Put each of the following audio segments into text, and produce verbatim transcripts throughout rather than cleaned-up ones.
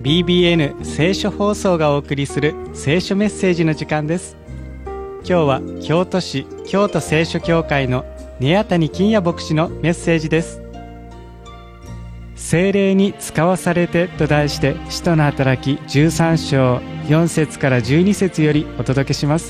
ビービーエヌ 聖書放送がお送りする聖書メッセージの時間です。今日は京都市京都聖書協会の根谷金也牧師のメッセージです。聖霊に使わされてと題して、使徒の働きじゅうさん章よん節からじゅうに節よりお届けします。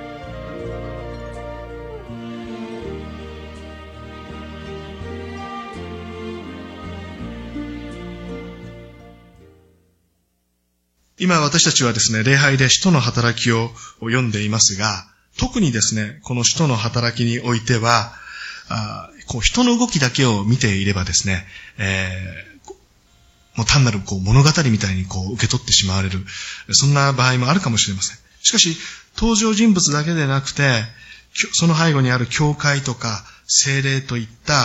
今私たちはですね、礼拝で使徒の働きを読んでいますが、特にですね、この使徒の働きにおいては、あこう人の動きだけを見ていればですね、えー、もう単なるこう物語みたいにこう受け取ってしまわれる、そんな場合もあるかもしれません。しかし、登場人物だけでなくて、その背後にある教会とか聖霊といった、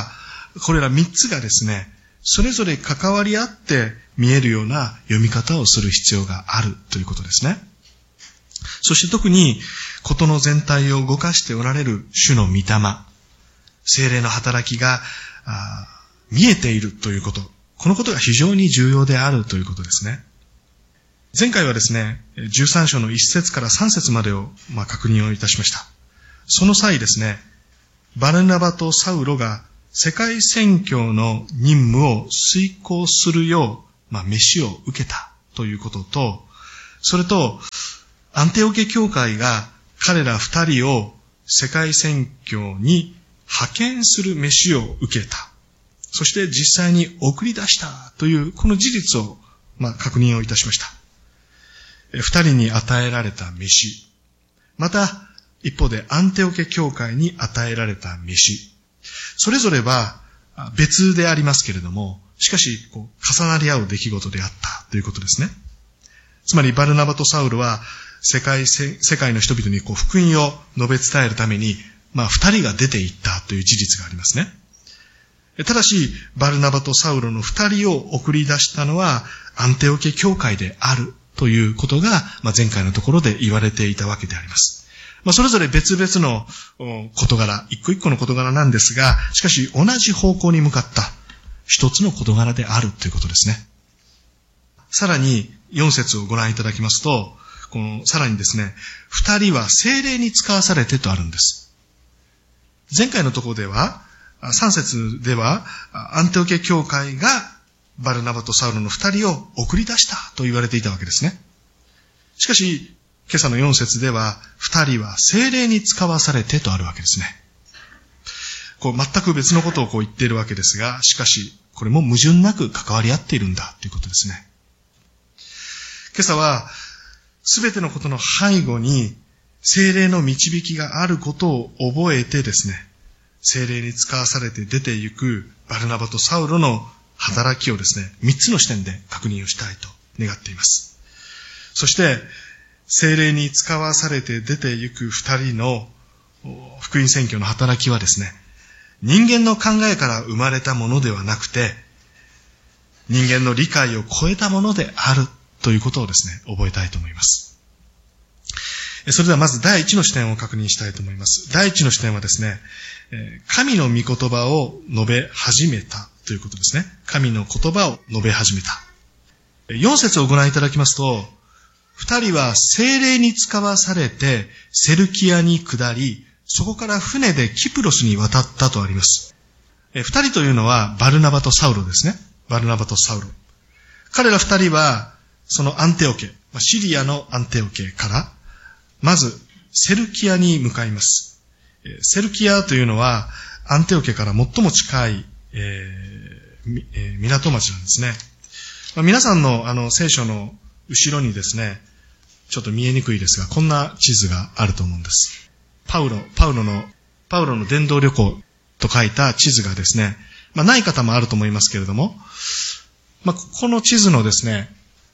これら三つがですね、それぞれ関わり合って見えるような読み方をする必要があるということですね。そして特に事の全体を動かしておられる主の御霊、聖霊の働きが見えているということ、このことが非常に重要であるということですね。前回はですね、じゅうさん章のいち節からさん節までをまあ確認をいたしました。その際ですね、バルナバとサウロが世界宣教の任務を遂行するよう、まあ、召しを受けたということと、それと、アンテオケ教会が彼ら二人を世界宣教に派遣する召しを受けた。そして実際に送り出したという、この事実を、まあ、確認をいたしました。二人に与えられた召し。また、一方でアンテオケ教会に与えられた召し。それぞれは別でありますけれども、しかしこう重なり合う出来事であったということですね。つまりバルナバとサウルは世界、世界の人々にこう福音を述べ伝えるために、まあ二人が出て行ったという事実がありますね。ただし、バルナバとサウルの二人を送り出したのはアンテオケ教会であるということが、まあ、前回のところで言われていたわけであります。まあ、それぞれ別々の事柄、一個一個の事柄なんですが、しかし同じ方向に向かった一つの事柄であるということですね。さらによん節をご覧いただきますと、このさらにですね、二人は聖霊に使わされてとあるんです。前回のところでは、さん節では、アンテオケ教会がバルナバとサウルの二人を送り出したと言われていたわけですね。しかし、今朝のよん節では、二人は聖霊に使わされてとあるわけですね。こう全く別のことをこう言っているわけですが、しかし、これも矛盾なく関わり合っているんだということですね。今朝は、すべてのことの背後に、聖霊の導きがあることを覚えてですね、聖霊に使わされて出て行くバルナバとサウロの働きをですね、三つの視点で確認をしたいと願っています。そして、聖霊に使わされて出て行く二人の福音宣教の働きはですね、人間の考えから生まれたものではなくて、人間の理解を超えたものであるということをですね、覚えたいと思います。それではまず第一の視点を確認したいと思います。第一の視点はですね、神の御言葉を述べ始めたということですね。神の言葉を述べ始めた。よん節をご覧いただきますと、二人は聖霊に使わされてセルキアに下り、そこから船でキプロスに渡ったとあります。え二人というのはバルナバとサウロですね。バルナバとサウロ。彼ら二人はそのアンテオケ、シリアのアンテオケから、まずセルキアに向かいます。セルキアというのはアンテオケから最も近い、えーえー、港町なんですね。まあ、皆さんのあの聖書の後ろにですね、ちょっと見えにくいですが、こんな地図があると思うんです。パウロ、パウロの、パウロの伝道旅行と書いた地図がですね、まあない方もあると思いますけれども、まあこの地図のですね、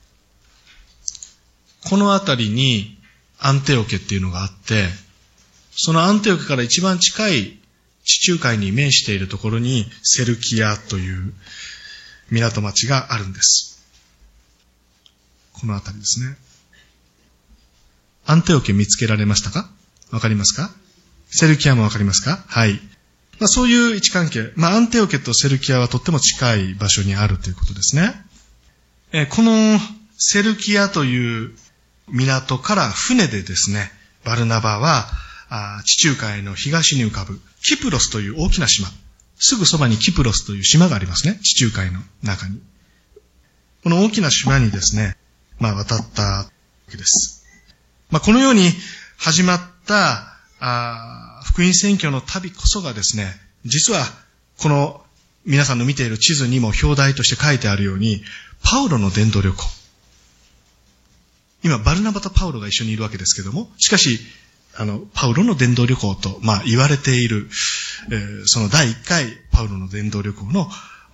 このあたりにアンテオケっていうのがあって、そのアンテオケから一番近い地中海に面しているところにセルキアという港町があるんです。このあたりですね。アンテオケ見つけられましたか？わかりますか？セルキアもわかりますか？はい。まあ、そういう位置関係。まあ、アンテオケとセルキアはとっても近い場所にあるということですね。えー、このセルキアという港から船でですね、バルナバはあ地中海の東に浮かぶキプロスという大きな島、すぐそばにキプロスという島がありますね、地中海の中に。この大きな島にですね、まあ渡ったわけです。まあこのように始まったあ福音宣教の旅こそがですね、実はこの皆さんの見ている地図にも表題として書いてあるように、パウロの伝道旅行。今、バルナバとパウロが一緒にいるわけですけども、しかし、あの、パウロの伝道旅行と、まあ、言われている、えー、そのだいいっかい、パウロの伝道旅行の、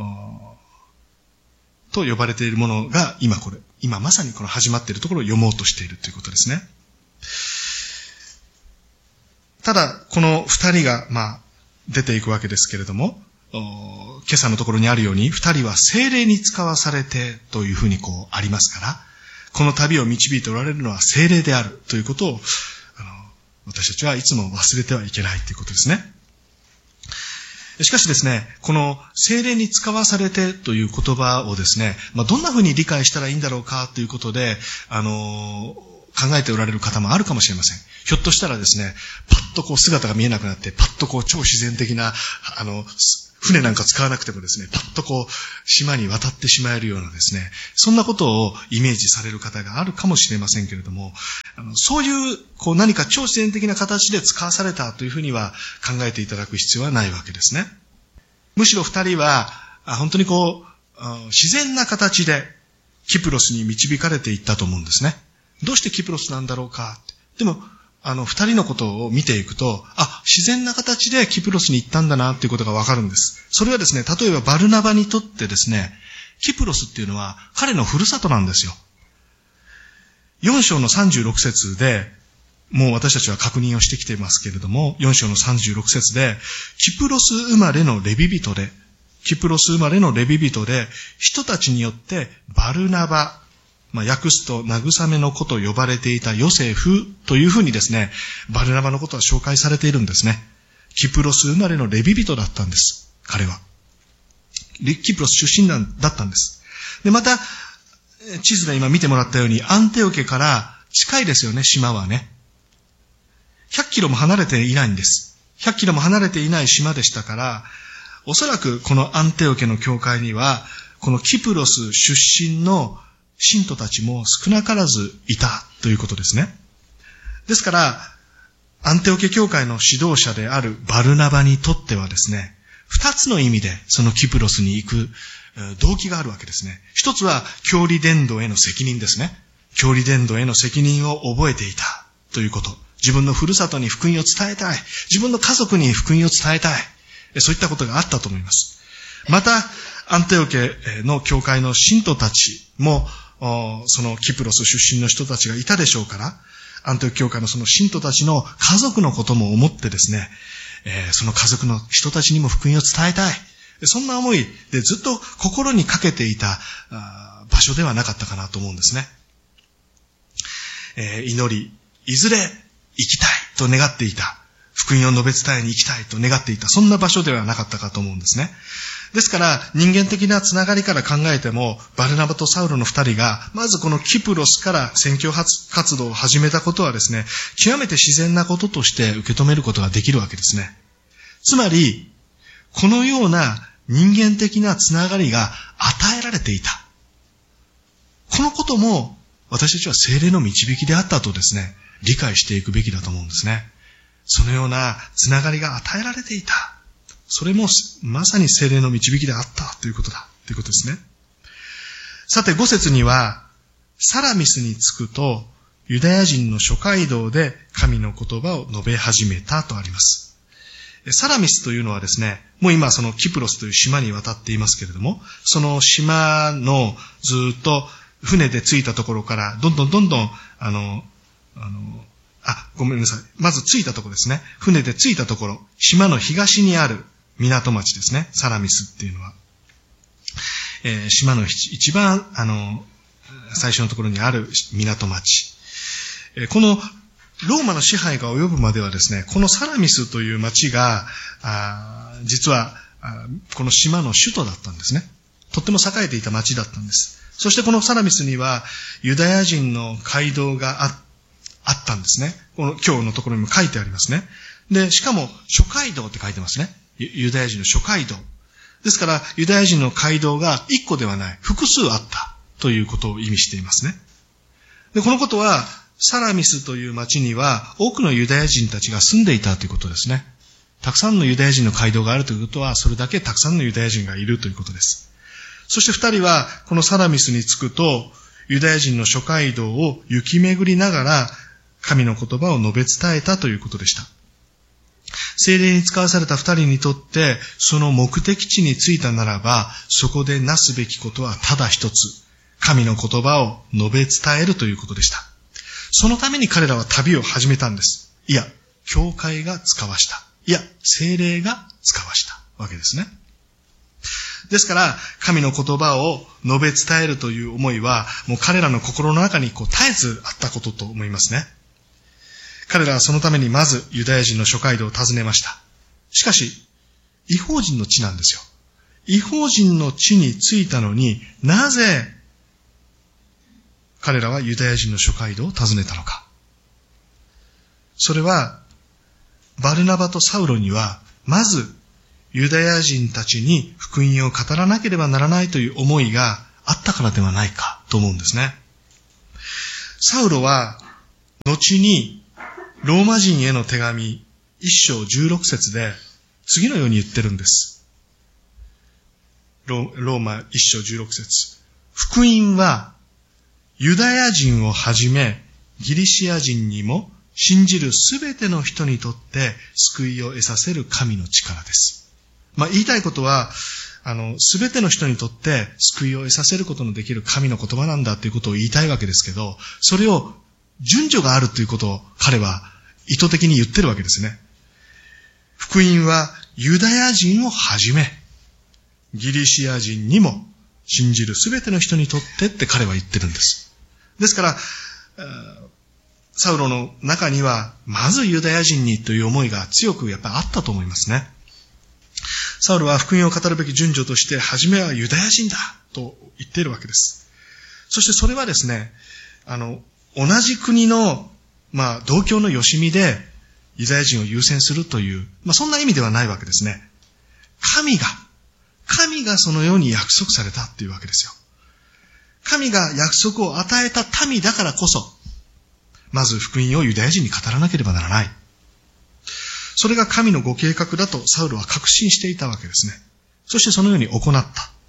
と呼ばれているものが、今これ、今まさにこの始まっているところを読もうとしているということですね。ただ、この二人が、まあ、出ていくわけですけれども、今朝のところにあるように、二人は聖霊に使わされてというふうにこうありますから、この旅を導いておられるのは聖霊であるということを、あの私たちはいつも忘れてはいけないということですね。しかしですね、この聖霊に使わされてという言葉をですね、まあ、どんなふうに理解したらいいんだろうかということで、あの、考えておられる方もあるかもしれません。ひょっとしたらですね、パッとこう姿が見えなくなって、パッとこう超自然的な、あの、船なんか使わなくてもですね、パッとこう島に渡ってしまえるようなですね、そんなことをイメージされる方があるかもしれませんけれども、あのそういうこう何か超自然的な形で使わされたというふうには考えていただく必要はないわけですね。むしろ二人は本当にこう自然な形でキプロスに導かれていったと思うんですね。どうしてキプロスなんだろうか。でもあの、二人のことを見ていくと、あ、自然な形でキプロスに行ったんだなっていうことがわかるんです。それはですね、例えばバルナバにとってですね、キプロスっていうのは彼のふるさとなんですよ。よん章のさんじゅうろく節で、もう私たちは確認をしてきていますけれども、よん章のさんじゅうろく節で、キプロス生まれのレビ人で、キプロス生まれのレビ人で、人たちによってバルナバ、まあ、訳すと、慰めの子と呼ばれていたヨセフというふうにですね、バルナバのことは紹介されているんですね。キプロス生まれのレビ人だったんです。彼は。キプロス出身だったんです。で、また、地図で今見てもらったように、アンテオケから近いですよね、島はね。ひゃっキロも離れていないんです。ひゃっキロも離れていない島でしたから、おそらくこのアンテオケの教会には、このキプロス出身の信徒たちも少なからずいたということですね。ですから、アンテオケ教会の指導者であるバルナバにとってはですね、二つの意味でそのキプロスに行く動機があるわけですね。一つは教理伝道への責任ですね。教理伝道への責任を覚えていたということ。自分のふるさとに福音を伝えたい。自分の家族に福音を伝えたい。そういったことがあったと思います。また、アンテオケの教会の信徒たちも、そのキプロス出身の人たちがいたでしょうから、アンテオケ教会のその信徒たちの家族のことも思ってですね、その家族の人たちにも福音を伝えたい。そんな思いでずっと心にかけていた場所ではなかったかなと思うんですね。祈り、いずれ行きたいと願っていた。福音を述べ伝えに行きたいと願っていた。そんな場所ではなかったかと思うんですね。ですから、人間的なつながりから考えても、バルナバとサウロの二人が、まずこのキプロスから宣教活動を始めたことはですね、極めて自然なこととして受け止めることができるわけですね。つまり、このような人間的なつながりが与えられていた。このことも、私たちは聖霊の導きであったとですね、理解していくべきだと思うんですね。そのようなつながりが与えられていた。それもまさに聖霊の導きであったということだということですね。さてご節にはサラミスに着くとユダヤ人の諸街道で神の言葉を述べ始めたとあります。サラミスというのはですね、もう今そのキプロスという島に渡っていますけれども、その島のずっと船で着いたところからどんどんどんどんあのあのあごめんなさい。まず着いたところですね。船で着いたところ、島の東にある港町ですね。サラミスっていうのは。えー、島の一番、あの、最初のところにある港町。えー、このローマの支配が及ぶまではですね、このサラミスという町が、あ実はあこの島の首都だったんですね。とっても栄えていた町だったんです。 そしてこのサラミスにはユダヤ人の街道が あ, あったんですね。この今日のところにも書いてありますね。で、しかも諸街道って書いてますね。ユダヤ人の諸街道。ですから、ユダヤ人の街道が一個ではない、複数あったということを意味していますね。で、このことは、サラミスという町には多くのユダヤ人たちが住んでいたということですね。たくさんのユダヤ人の街道があるということは、それだけたくさんのユダヤ人がいるということです。そして二人は、このサラミスに着くと、ユダヤ人の諸街道を行き巡りながら、神の言葉を述べ伝えたということでした。聖霊に使わされた二人にとって、その目的地に着いたならば、そこでなすべきことはただ一つ、神の言葉を述べ伝えるということでした。そのために彼らは旅を始めたんです。いや、教会が使わした。いや、聖霊が使わしたわけですね。ですから、神の言葉を述べ伝えるという思いは、もう彼らの心の中にこう絶えずあったことと思いますね。彼らはそのためにまずユダヤ人の諸街道を訪ねました。しかし、異邦人の地なんですよ。異邦人の地に着いたのになぜ彼らはユダヤ人の諸街道を訪ねたのか。それは、バルナバとサウロには、まずユダヤ人たちに福音を語らなければならないという思いがあったからではないかと思うんですね。サウロは、後にローマ人への手紙一章十六節で次のように言ってるんです。ロ, ローマ一章十六節。福音はユダヤ人をはじめギリシア人にも信じるすべての人にとって救いを得させる神の力です。まあ言いたいことは、あの、すべての人にとって救いを得させることのできる神の言葉なんだということを言いたいわけですけど、それを順序があるということを彼は意図的に言ってるわけですね。福音はユダヤ人をはじめ、ギリシア人にも信じるすべての人にとってって彼は言ってるんです。ですから、サウロの中には、まずユダヤ人にという思いが強くやっぱりあったと思いますね。サウロは福音を語るべき順序として、はじめはユダヤ人だと言っているわけです。そしてそれはですね、あの、同じ国の、まあ、同郷のよしみで、ユダヤ人を優先するという、まあ、そんな意味ではないわけですね。神が、神がそのように約束されたっていうわけですよ。神が約束を与えた民だからこそ、まず福音をユダヤ人に語らなければならない。それが神のご計画だとサウルは確信していたわけですね。そしてそのように行った。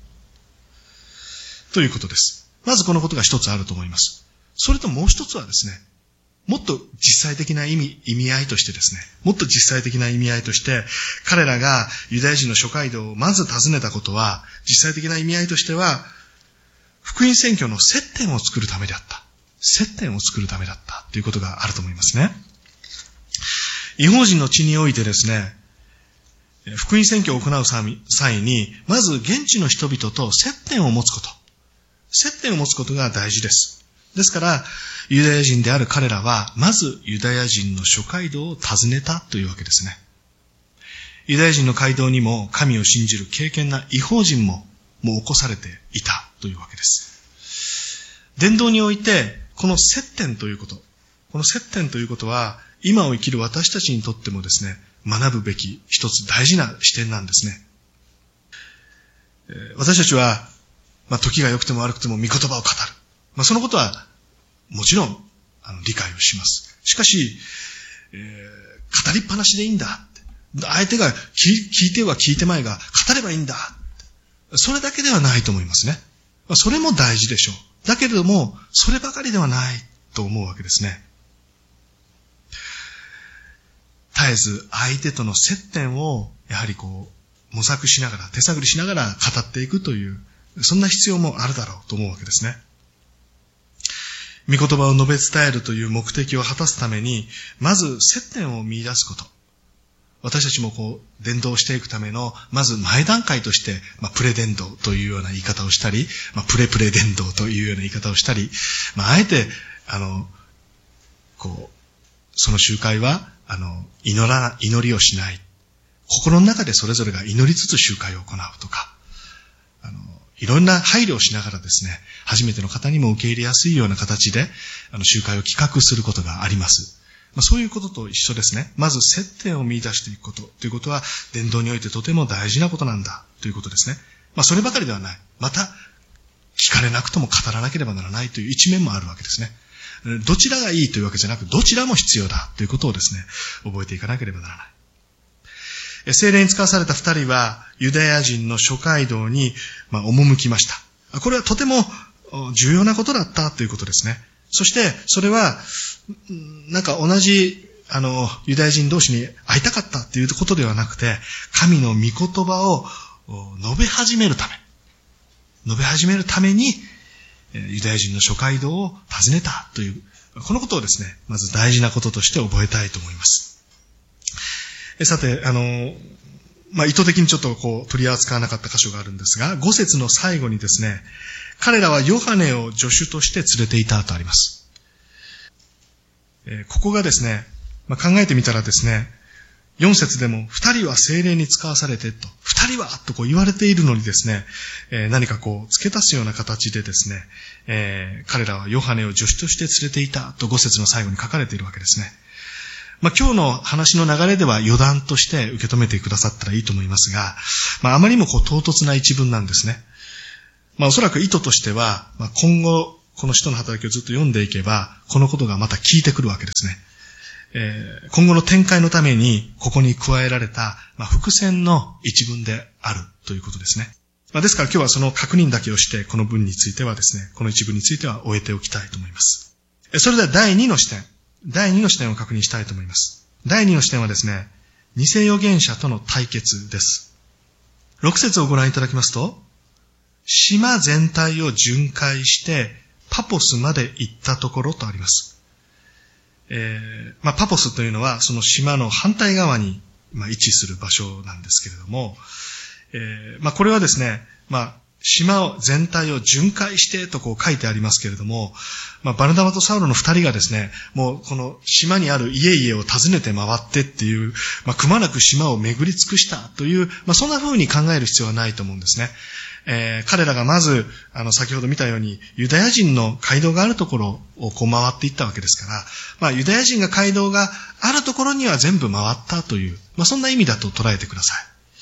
ということです。まずこのことが一つあると思います。それともう一つはですね、もっと実際的な意味、意味合いとしてですね、もっと実際的な意味合いとして、彼らがユダヤ人の諸街道をまず訪ねたことは、実際的な意味合いとしては、福音宣教の接点を作るためであった。接点を作るためだったということがあると思いますね。異邦人の地においてですね、福音宣教を行う際に、まず現地の人々と接点を持つこと。接点を持つことが大事です。ですから、ユダヤ人である彼らは、まずユダヤ人の諸街道を訪ねたというわけですね。ユダヤ人の街道にも神を信じる敬虔な異邦人ももう起こされていたというわけです。伝道において、この接点ということ、この接点ということは、今を生きる私たちにとってもですね、学ぶべき一つ大事な視点なんですね。私たちは、まあ、時が良くても悪くても御言葉を語る。まあ、そのことは、もちろん、あの、理解をします。しかし、えー、語りっぱなしでいいんだ。相手が聞、聞いては聞いてまいが、語ればいいんだ。それだけではないと思いますね。まあ、それも大事でしょう。だけれども、そればかりではないと思うわけですね。絶えず相手との接点を、やはりこう、模索しながら、手探りしながら語っていくという、そんな必要もあるだろうと思うわけですね。御言葉を述べ伝えるという目的を果たすために、まず接点を見出すこと。私たちもこう、伝道していくための、まず前段階として、まあ、プレ伝道というような言い方をしたり、まあ、プレプレ伝道というような言い方をしたり、まあ、あえて、あの、こう、その集会は、あの、祈らな、祈りをしない。心の中でそれぞれが祈りつつ集会を行うとか、あの、 いろんな配慮をしながらですね、初めての方にも受け入れやすいような形で、あの、集会を企画することがあります。まあ、そういうことと一緒ですね。まず接点を見出していくことということは、伝道においてとても大事なことなんだということですね。まあ、そればかりではない。また、聞かれなくとも語らなければならないという一面もあるわけですね。どちらがいいというわけじゃなく、どちらも必要だということをですね、覚えていかなければならない。聖霊に使わされた二人は、ユダヤ人の諸街道に、まあ、赴きました。これはとても重要なことだったということですね。そして、それは、なんか同じ、あの、ユダヤ人同士に会いたかったということではなくて、神の御言葉を述べ始めるため、述べ始めるために、ユダヤ人の諸街道を訪ねたという、このことをですね、まず大事なこととして覚えたいと思います。さて、あの、まあ、意図的にちょっとこう取り扱わなかった箇所があるんですが、ご節の最後にですね、彼らはヨハネを助手として連れていたとあります。えー、ここがですね、まあ、考えてみたらですね、よん節でも二人は聖霊に使わされてと、二人はとこう言われているのにですね、えー、何かこう付け足すような形でですね、えー、彼らはヨハネを助手として連れていたとご節の最後に書かれているわけですね。まあ、今日の話の流れでは余談として受け止めてくださったらいいと思いますが、まあ、あまりにもこう唐突な一文なんですね。まあ、おそらく意図としては、まあ、今後、この使徒の働きをずっと読んでいけば、このことがまた効いてくるわけですね。えー、今後の展開のために、ここに加えられた、まあ、伏線の一文であるということですね。まあ、ですから今日はその確認だけをして、この文についてはですね、この一文については終えておきたいと思います。それではだいにの視点。だいにの視点を確認したいと思います。だいにの視点はですね、偽預言者との対決です。ろく節をご覧いただきますと、島全体を巡回してパポスまで行ったところとあります。えーまあ、パポスというのはその島の反対側に、まあ、位置する場所なんですけれども、えーまあ、これはですね、まあ島を全体を巡回してとこう書いてありますけれども、まあ、バルナバとサウロの二人がですね、もうこの島にある家々を訪ねて回ってっていう、まあ、くまなく島を巡り尽くしたという、まあ、そんな風に考える必要はないと思うんですね。えー、彼らがまず、あの、先ほど見たように、ユダヤ人の街道があるところをこう回っていったわけですから、まあ、ユダヤ人が街道があるところには全部回ったという、まあ、そんな意味だと捉えてください。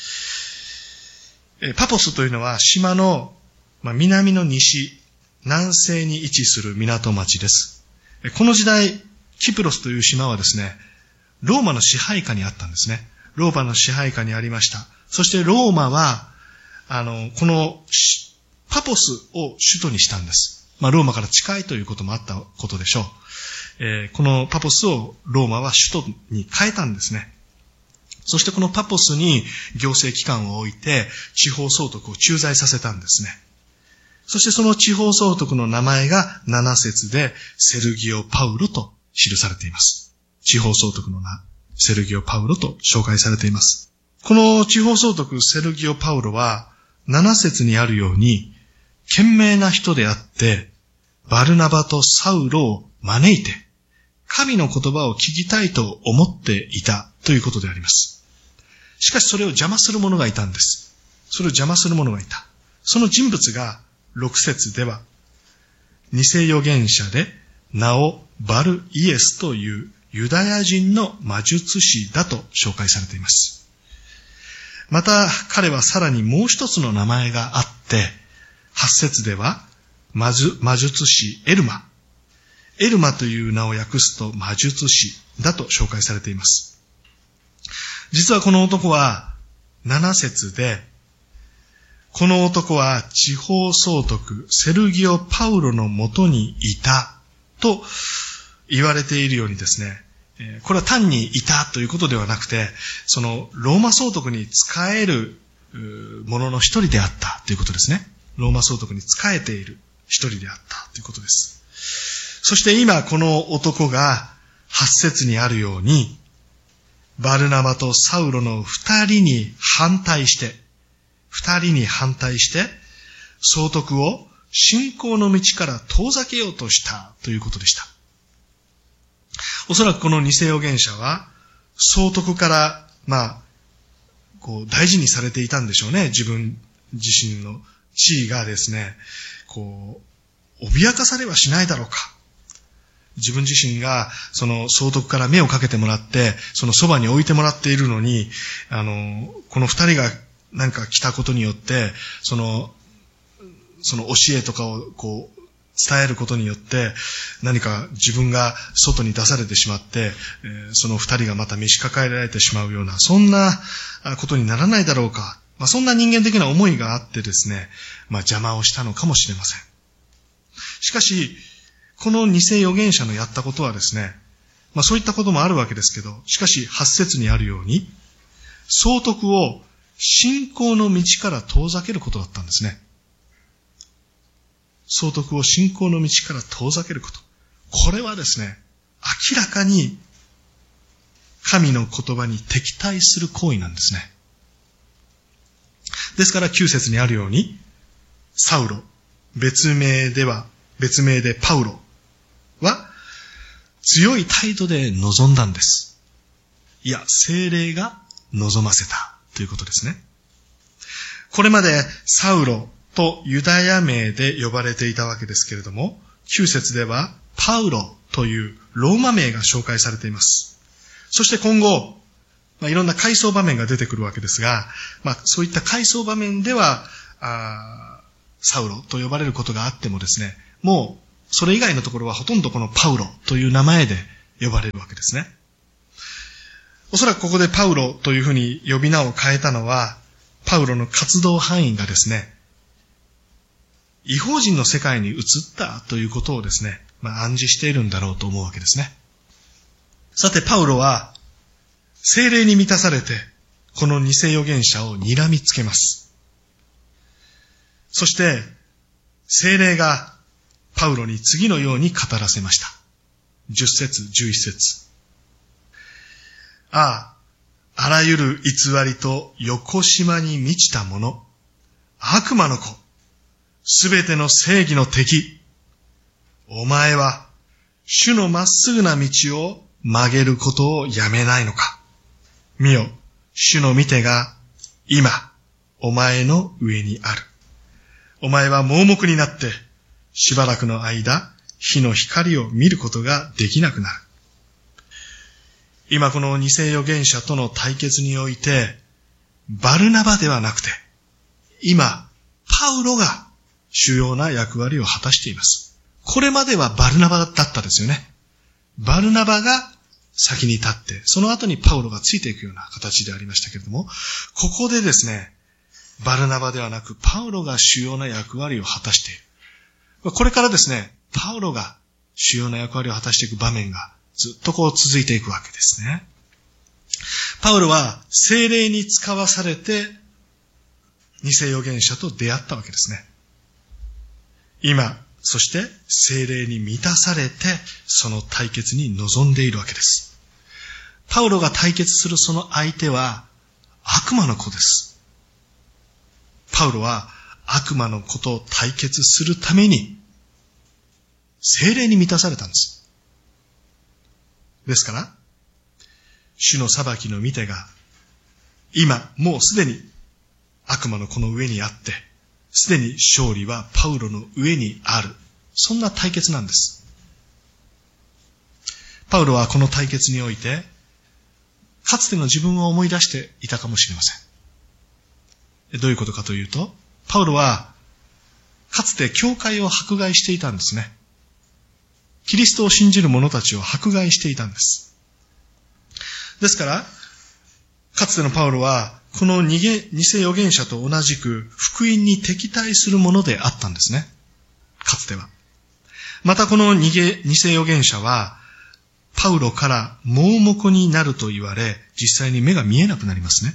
パポスというのは島の南の西、南西に位置する港町です。この時代、キプロスという島はですね、ローマの支配下にあったんですね。ローマの支配下にありました。そしてローマは、あの、このパポスを首都にしたんです。まあ、ローマから近いということもあったことでしょう。えー、このパポスをローマは首都に変えたんですね。そしてこのパポスに行政機関を置いて地方総督を駐在させたんですね。そしてその地方総督の名前がなな節でセルギオ・パウロと記されています。地方総督の名、セルギオ・パウロと紹介されています。この地方総督セルギオ・パウロはなな節にあるように賢明な人であってバルナバとサウロを招いて神の言葉を聞きたいと思っていたということであります。しかしそれを邪魔する者がいたんです。それを邪魔する者がいた。その人物がろく節では、偽預言者で名をバルイエスというユダヤ人の魔術師だと紹介されています。また彼はさらにもう一つの名前があって、はち節では魔術師エルマ。エルマという名を訳すと魔術師だと紹介されています。実はこの男はなな節で、この男は地方総督セルギオ・パウロのもとにいたと言われているようにですね、これは単にいたということではなくて、そのローマ総督に仕える者の一人であったということですね。ローマ総督に仕えている一人であったということです。そして今この男がはち節にあるように、バルナバとサウロの二人に反対して、二人に反対して、総督を信仰の道から遠ざけようとしたということでした。おそらくこの偽預言者は、総督から、まあ、こう大事にされていたんでしょうね。自分自身の地位がですね、こう、脅かされはしないだろうか。自分自身が、その総督から目をかけてもらって、そのそばに置いてもらっているのに、あの、この二人がなんか来たことによって、その、その教えとかをこう、伝えることによって、何か自分が外に出されてしまって、その二人がまた召し抱えられてしまうような、そんなことにならないだろうか。まあ、そんな人間的な思いがあってですね、まあ邪魔をしたのかもしれません。しかし、この偽預言者のやったことはですね、まあそういったこともあるわけですけど、しかし八節にあるように、総督を信仰の道から遠ざけることだったんですね。総督を信仰の道から遠ざけること。これはですね、明らかに神の言葉に敵対する行為なんですね。ですからきゅう節にあるように、サウロ、別名では、別名でパウロは強い態度で臨んだんです。いや、聖霊が望ませたということですね。これまでサウロとユダヤ名で呼ばれていたわけですけれども、きゅう節ではパウロというローマ名が紹介されています。そして今後、まあ、いろんな回想場面が出てくるわけですが、まあ、そういった回想場面ではあサウロと呼ばれることがあってもですね、もうそれ以外のところはほとんどこのパウロという名前で呼ばれるわけですね。おそらくここでパウロというふうに呼び名を変えたのは、パウロの活動範囲がですね、異邦人の世界に移ったということをですね、まあ、暗示しているんだろうと思うわけですね。さて、パウロは、聖霊に満たされて、この偽預言者を睨みつけます。そして、聖霊がパウロに次のように語らせました。じゅっ節、じゅういち節。ああ、あらゆる偽りと横島に満ちたもの、悪魔の子、すべての正義の敵。お前は、主のまっすぐな道を曲げることをやめないのか。見よ、主の御手が今、お前の上にある。お前は盲目になって、しばらくの間、火の光を見ることができなくなる。今この偽預言者との対決において、バルナバではなくて、今、パウロが主要な役割を果たしています。これまではバルナバだったですよね。バルナバが先に立って、その後にパウロがついていくような形でありましたけれども、ここでですね、バルナバではなくパウロが主要な役割を果たしている。これからですね、パウロが主要な役割を果たしていく場面がずっとこう続いていくわけですね。パウロは聖霊に使わされて偽預言者と出会ったわけですね。今、そして聖霊に満たされてその対決に臨んでいるわけです。パウロが対決するその相手は悪魔の子です。パウロは悪魔の子と対決するために聖霊に満たされたんです。ですから、主の裁きの御手が今もうすでに悪魔の子の上にあって、すでに勝利はパウロの上にある。そんな対決なんです。パウロはこの対決において、かつての自分を思い出していたかもしれません。どういうことかというと、パウロはかつて教会を迫害していたんですね。キリストを信じる者たちを迫害していたんです。ですから、かつてのパウロは、この偽預言者と同じく福音に敵対するものであったんですね。かつては。またこの偽預言者は、パウロから盲目になると言われ、実際に目が見えなくなりますね。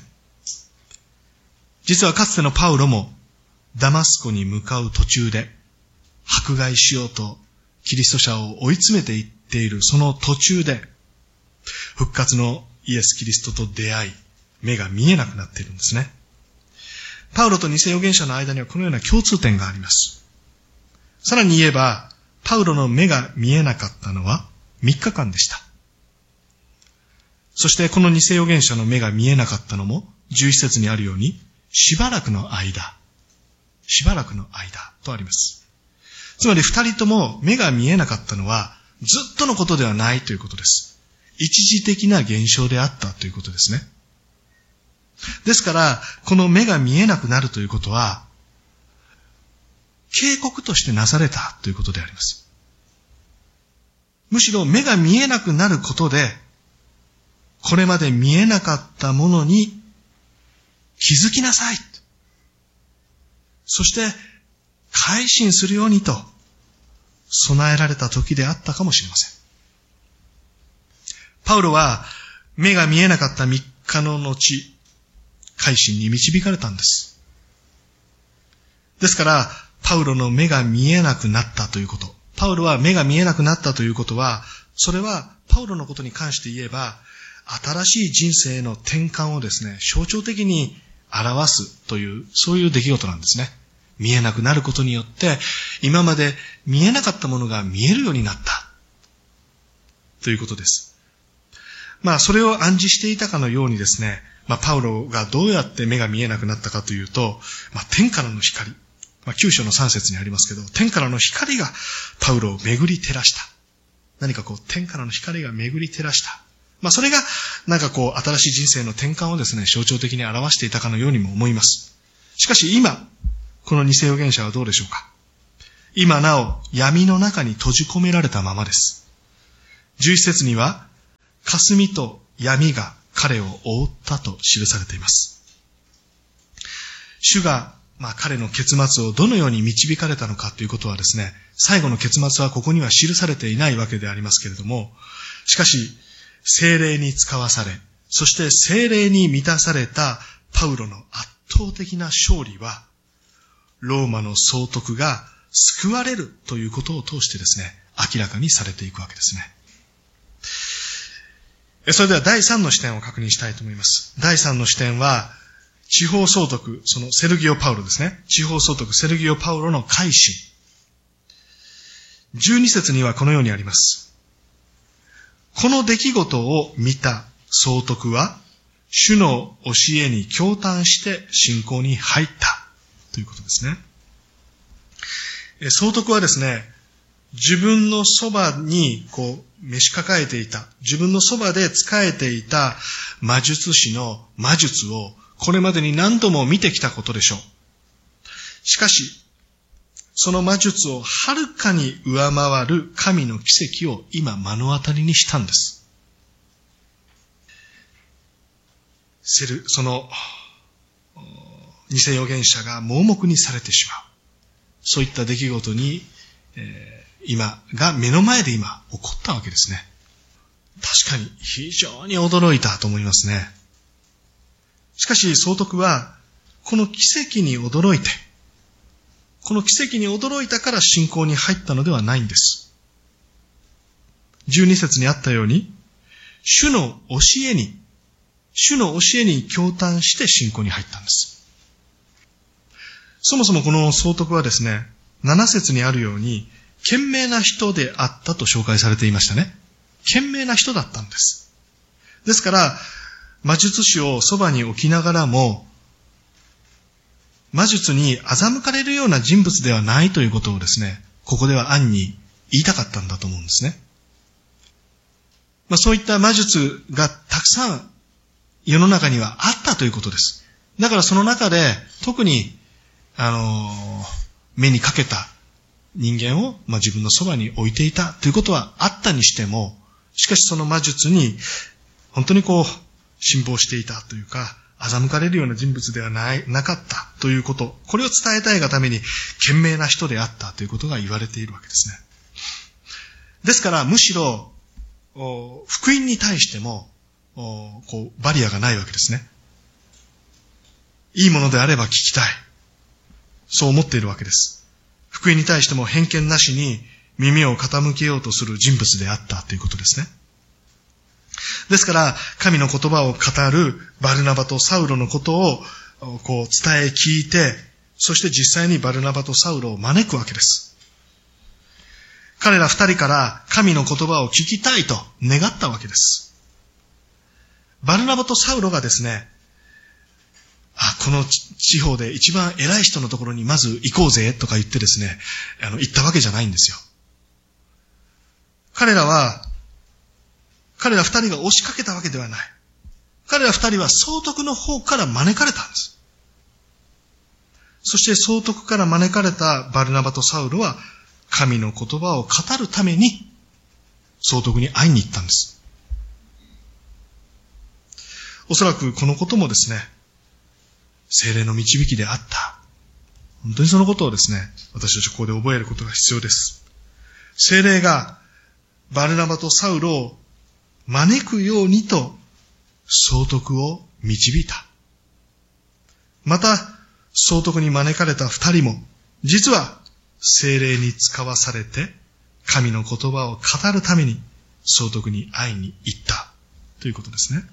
実はかつてのパウロも、ダマスコに向かう途中で、迫害しようとキリスト者を追い詰めていっているその途中で、復活のイエス・キリストと出会い、目が見えなくなっているんですね。パウロと偽預言者の間にはこのような共通点があります。さらに言えば、パウロの目が見えなかったのはみっかかんでした。そしてこの偽預言者の目が見えなかったのも、じゅういち節にあるように、しばらくの間、 しばらくの間とあります。つまり二人とも目が見えなかったのはずっとのことではないということです。一時的な現象であったということですね。ですから、この目が見えなくなるということは、警告としてなされたということであります。むしろ目が見えなくなることで、これまで見えなかったものに気づきなさい。そして、改心するようにと、備えられた時であったかもしれません。パウロは、目が見えなかった三日の後、改心に導かれたんです。ですから、パウロの目が見えなくなったということ。パウロは目が見えなくなったということは、それはパウロのことに関して言えば、新しい人生の転換をですね、象徴的に表すという、そういう出来事なんですね。見えなくなることによって、今まで見えなかったものが見えるようになった。ということです。まあ、それを暗示していたかのようにですね、まあ、パウロがどうやって目が見えなくなったかというと、まあ、天からの光。まあ、きゅう章のさん節にありますけど、天からの光がパウロを巡り照らした。何かこう、天からの光が巡り照らした。まあ、それが、なんかこう、新しい人生の転換をですね、象徴的に表していたかのようにも思います。しかし今、この偽預言者はどうでしょうか。今なお、闇の中に閉じ込められたままです。じゅういち節には、霞と闇が彼を覆ったと記されています。主が、まあ彼の結末をどのように導かれたのかということはですね、最後の結末はここには記されていないわけでありますけれども、しかし、聖霊に使わされ、そして聖霊に満たされたパウロの圧倒的な勝利は、ローマの総督が救われるということを通してですね、明らかにされていくわけですね。それでは第三の視点を確認したいと思います。第三の視点は、地方総督、そのセルギオ・パウロですね。地方総督セルギオ・パウロの改心。じゅうに節にはこのようにあります。この出来事を見た総督は、主の教えに驚嘆して信仰に入ったということですね。総督はですね、自分のそばにこう召し抱えていた、自分のそばで仕えていた魔術師の魔術をこれまでに何度も見てきたことでしょう。しかし、その魔術をはるかに上回る神の奇跡を今目の当たりにしたんです。セル、その偽預言者が盲目にされてしまう。そういった出来事に、えー、今が目の前で今起こったわけですね。確かに非常に驚いたと思いますね。しかし総督はこの奇跡に驚いて、この奇跡に驚いたから信仰に入ったのではないんです。じゅうに節にあったように、主の教えに、主の教えに驚嘆して信仰に入ったんです。そもそもこの総督はですね、なな節にあるように、賢明な人であったと紹介されていましたね。賢明な人だったんです。ですから、魔術師をそばに置きながらも、魔術に欺かれるような人物ではないということをですね、ここでは暗に言いたかったんだと思うんですね。まあ、そういった魔術がたくさん世の中にはあったということです。だからその中で特に、あのー、目にかけた人間を、まあ、自分のそばに置いていたということはあったにしても、しかしその魔術に本当にこう信望していたというか、欺かれるような人物ではない、なかったということ、これを伝えたいがために賢明な人であったということが言われているわけですね。ですからむしろ福音に対してもこうバリアがないわけですね。いいものであれば聞きたい、そう思っているわけです。福音に対しても偏見なしに耳を傾けようとする人物であったということですね。ですから、神の言葉を語るバルナバとサウロのことをこう伝え聞いて、そして実際にバルナバとサウロを招くわけです。彼ら二人から神の言葉を聞きたいと願ったわけです。バルナバとサウロがですね、あ、 この地方で一番偉い人のところにまず行こうぜとか言ってですね、あの、行ったわけじゃないんですよ。彼らは、彼ら二人が押しかけたわけではない。彼ら二人は総督の方から招かれたんです。そして総督から招かれたバルナバとサウロは、神の言葉を語るために、総督に会いに行ったんです。おそらくこのこともですね、聖霊の導きであった。本当にそのことをですね、私たちここで覚えることが必要です。聖霊がバルナバとサウロを招くようにと総督を導いた。また、総督に招かれた二人も、実は聖霊に使わされて、神の言葉を語るために総督に会いに行ったということですね。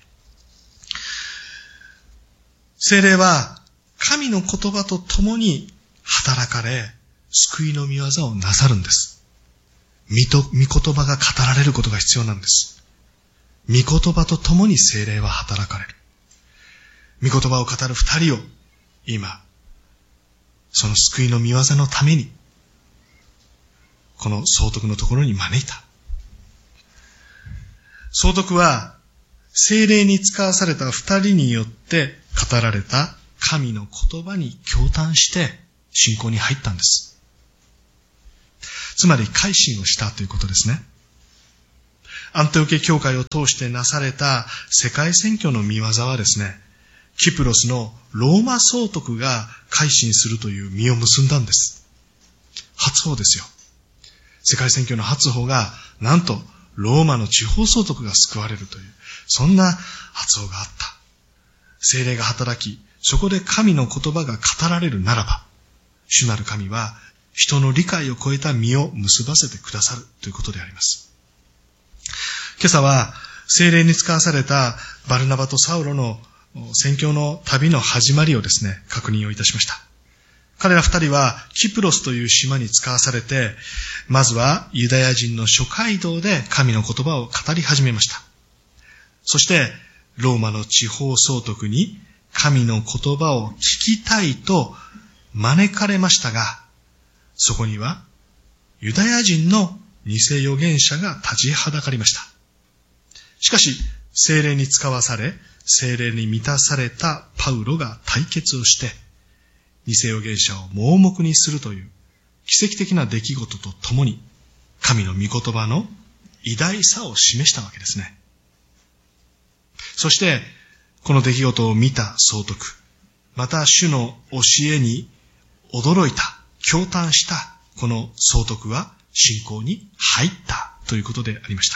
聖霊は神の言葉と共に働かれ、救いの御業をなさるんです。御と、御言葉が語られることが必要なんです。御言葉と共に聖霊は働かれる。御言葉を語る二人を今、その救いの御業のために、この総督のところに招いた。総督は、聖霊に使わされた二人によって語られた神の言葉に共嘆して信仰に入ったんです。つまり改心をしたということですね。アンテオケ教会を通してなされた世界宣教の御業はですね、キプロスのローマ総督が改心するという実を結んだんです。初歩ですよ。世界宣教の初歩が、なんとローマの地方総督が救われるという、そんな発音があった。聖霊が働き、そこで神の言葉が語られるならば、主なる神は人の理解を超えた実を結ばせてくださるということであります。今朝は聖霊に使わされたバルナバとサウロの宣教の旅の始まりをですね、確認をいたしました。彼ら二人はキプロスという島に使わされて、まずはユダヤ人の諸街道で神の言葉を語り始めました。そして、ローマの地方総督に神の言葉を聞きたいと招かれましたが、そこにはユダヤ人の偽預言者が立ちはだかりました。しかし、聖霊に使わされ、聖霊に満たされたパウロが対決をして、偽預言者を盲目にするという奇跡的な出来事とともに、神の御言葉の偉大さを示したわけですね。そして、この出来事を見た総督、また主の教えに驚いた、驚嘆したこの総督は信仰に入ったということでありました。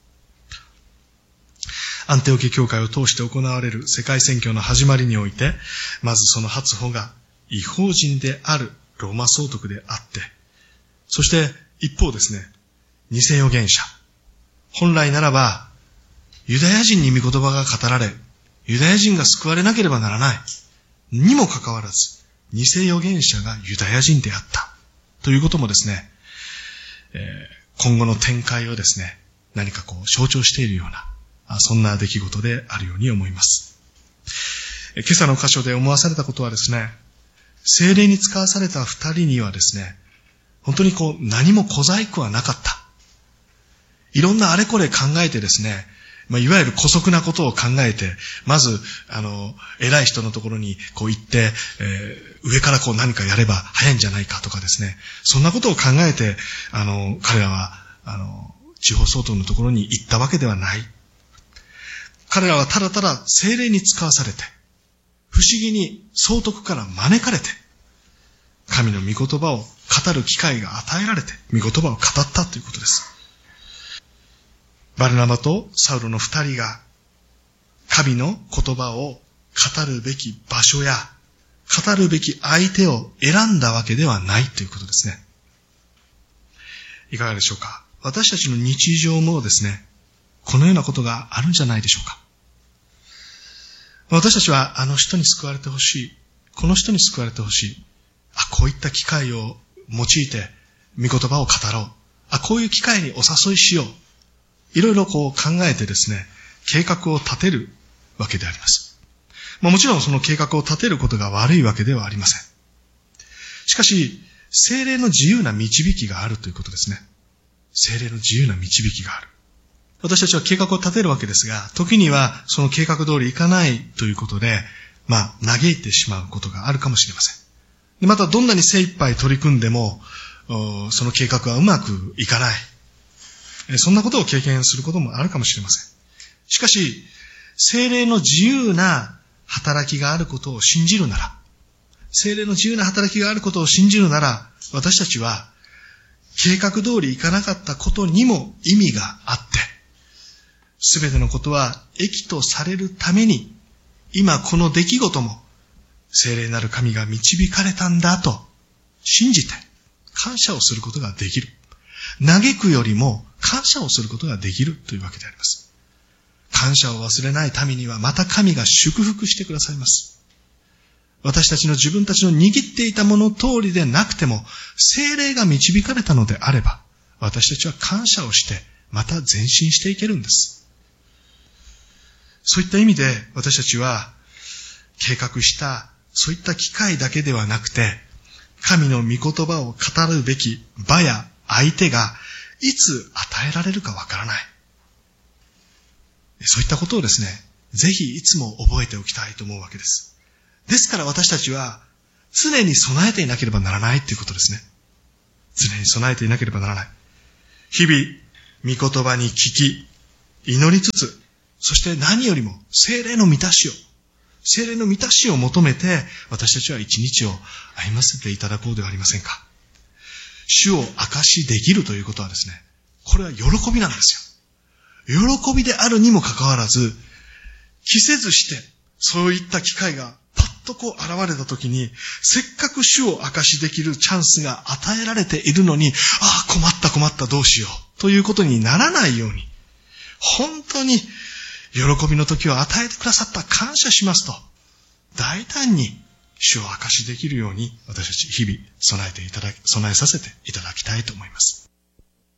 アンテオケ教会を通して行われる世界宣教の始まりにおいて、まずその初歩が異邦人であるローマ総督であって、そして一方ですね、偽預言者。本来ならば、ユダヤ人に御言葉が語られ、ユダヤ人が救われなければならない。にもかかわらず、偽預言者がユダヤ人であった。ということもですね、えー、今後の展開をですね、何かこう象徴しているような、そんな出来事であるように思います。今朝の箇所で思わされたことはですね、聖霊に使わされた二人にはですね、本当にこう何も小細工はなかった。いろんなあれこれ考えてですね、まあ、いわゆる姑息なことを考えて、まず、あの、偉い人のところにこう行って、えー、上からこう何かやれば早いんじゃないかとかですね、そんなことを考えて、あの、彼らは、あの、地方総督のところに行ったわけではない。彼らはただただ聖霊に使わされて、不思議に総督から招かれて、神の御言葉を語る機会が与えられて、御言葉を語ったということです。バルナバとサウロの二人が、神の言葉を語るべき場所や、語るべき相手を選んだわけではないということですね。いかがでしょうか。私たちの日常もですね、このようなことがあるんじゃないでしょうか。私たちはあの人に救われてほしい。この人に救われてほしい。あ、こういった機会を用いて御言葉を語ろう。あ、こういう機会にお誘いしよう。いろいろこう考えてですね、計画を立てるわけであります。 まあ、もちろんその計画を立てることが悪いわけではありません。しかし、聖霊の自由な導きがあるということですね。聖霊の自由な導きがある。私たちは計画を立てるわけですが、時にはその計画通りいかないということで、まあ、嘆いてしまうことがあるかもしれません。でまた、どんなに精一杯取り組んでも、その計画はうまくいかない。そんなことを経験することもあるかもしれません。しかし、聖霊の自由な働きがあることを信じるなら、聖霊の自由な働きがあることを信じるなら、私たちは計画通りいかなかったことにも意味があって、すべてのことは益とされるために、今この出来事も聖霊なる神が導かれたんだと信じて感謝をすることができる。嘆くよりも感謝をすることができるというわけであります。感謝を忘れないためにはまた神が祝福してくださいます。私たちの自分たちの握っていたもの通りでなくても、聖霊が導かれたのであれば、私たちは感謝をしてまた前進していけるんです。そういった意味で私たちは計画したそういった機会だけではなくて、神の御言葉を語るべき場や相手がいつ与えられるかわからない。そういったことをですね、ぜひいつも覚えておきたいと思うわけです。ですから私たちは常に備えていなければならないということですね。常に備えていなければならない。日々、御言葉に聞き、祈りつつ、そして何よりも聖霊の満たしを、聖霊の満たしを求めて私たちは一日を歩ませていただこうではありませんか。主を証しできるということはですね、これは喜びなんですよ。喜びであるにもかかわらず、期せずしてそういった機会がパッとこう現れたときに、せっかく主を証しできるチャンスが与えられているのに、ああ困った困ったどうしようということにならないように、本当に喜びの時を与えてくださった感謝しますと、大胆に主を証しできるように私たち日々備えていただき、備えさせていただきたいと思います。